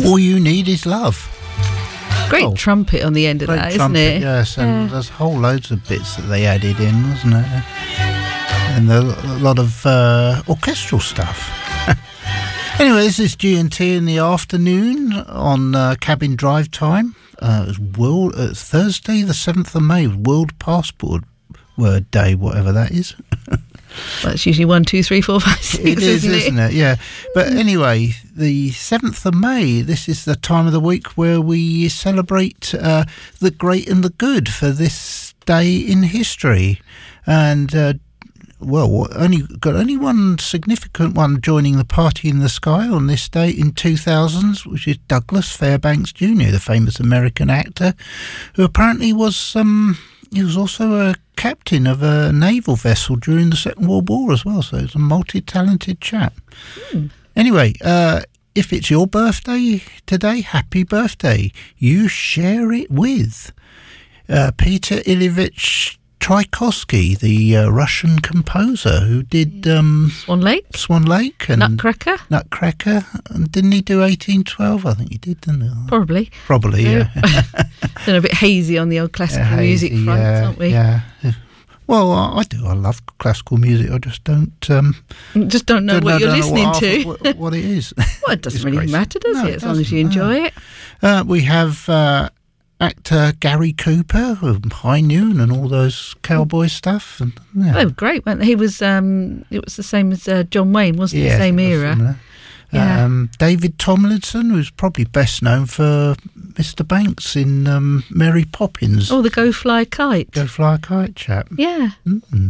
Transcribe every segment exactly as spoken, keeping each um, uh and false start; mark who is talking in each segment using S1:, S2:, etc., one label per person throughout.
S1: All You Need Is Love.
S2: Great
S1: oh,
S2: trumpet on the end of that,
S1: trumpet,
S2: isn't it?
S1: Yes, and
S2: yeah.
S1: there's whole loads of bits that they added in, wasn't it? And a lot of uh, orchestral stuff. Anyway, this is G and T in the afternoon on uh, Cabin Drive Time. Uh, it's world, uh, it's Thursday, the seventh of May, World Passport Word Day, whatever that is.
S2: Well, it's usually one, two, three, four, five, six.
S1: It is,
S2: isn't it?
S1: isn't it? Yeah. But anyway, the seventh of May, this is the time of the week where we celebrate uh, the great and the good for this day in history. And, uh, well, only got only one significant one joining the party in the sky on this day in two thousand, which is Douglas Fairbanks Junior, the famous American actor, who apparently was... Um, He was also a captain of a naval vessel during the Second World War as well, so he's a multi-talented chap. Mm. Anyway, uh, if it's your birthday today, happy birthday. You share it with uh, Peter Ilyich Tchaikovsky, the uh, Russian composer who did um,
S2: Swan Lake,
S1: Swan Lake, and
S2: Nutcracker.
S1: Nutcracker. And didn't he do eighteen twelve? I think he did, didn't he?
S2: Probably.
S1: Probably, yeah.
S2: Been a bit hazy on the old classical
S1: yeah,
S2: music
S1: hazy,
S2: front,
S1: yeah,
S2: aren't we?
S1: Yeah. Well, I do. I love classical music. I just don't... Um,
S2: just don't know
S1: don't
S2: what
S1: know,
S2: you're
S1: don't
S2: listening
S1: know
S2: to.
S1: what, what, what it is.
S2: Well, it doesn't
S1: It's
S2: really
S1: crazy.
S2: matter, does
S1: no,
S2: it?
S1: it
S2: As long as you
S1: doesn't,
S2: enjoy
S1: no.
S2: it.
S1: Uh, we have uh, actor Gary Cooper of High Noon and all those cowboy stuff. And, yeah.
S2: They were great, weren't they? He was, um, it was the same as uh, John Wayne, wasn't it?
S1: Yes,
S2: Same
S1: it was
S2: era.
S1: similar.
S2: Yeah.
S1: Um, David Tomlinson, who's probably best known for Mister Banks in um, Mary Poppins.
S2: Oh, the Go Fly Kite.
S1: Go Fly a Kite chap.
S2: Yeah.
S1: Mm-hmm.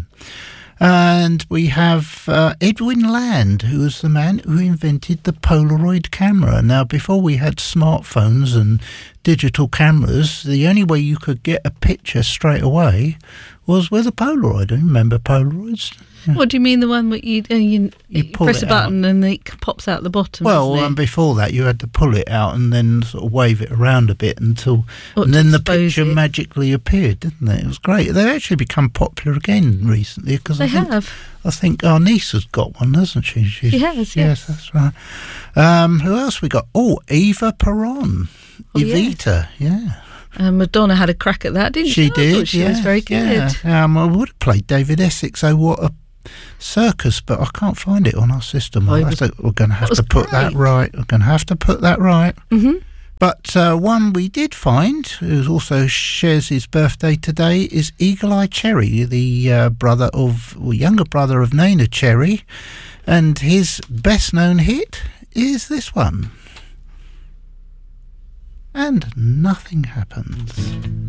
S1: And we have uh, Edwin Land, who was the man who invented the Polaroid camera. Now, before we had smartphones and digital cameras, the only way you could get a picture straight away was with a Polaroid. I remember Polaroids. Yeah.
S2: What do you mean, the one where you, uh, you,
S1: You
S2: you
S1: pull
S2: press
S1: it
S2: a button
S1: out.
S2: and it pops out the bottom?
S1: Well,
S2: doesn't it?
S1: um, before that, you had to pull it out and then sort of wave it around a bit until,
S2: Or
S1: and
S2: to
S1: then the
S2: expose
S1: picture
S2: it.
S1: magically appeared, didn't it? It was great. They've actually become popular again recently because
S2: They
S1: I think,
S2: have.
S1: I think our niece has got one, hasn't she? She's,
S2: She has,
S1: yes.
S2: yes.
S1: That's right. Um, who else we got? Oh, Eva Peron,
S2: Oh,
S1: Evita, yeah.
S2: Um, Madonna had a crack at that, didn't she?
S1: She
S2: I
S1: did.
S2: thought she
S1: yeah,
S2: was very good.
S1: Yeah. Um, I would have played David Essex. Oh, what a circus! But I can't find it on our system.
S2: Oh,
S1: I'll
S2: it
S1: have
S2: was-
S1: to, we're going to have
S2: was
S1: to put that
S2: great.
S1: right. We're going to have to put that right.
S2: Mm-hmm.
S1: But uh, one we did find, who also shares his birthday today, is Eagle Eye Cherry, the uh, brother of, or younger brother of Nana Cherry, and his best-known hit is this one. And Nothing Happens.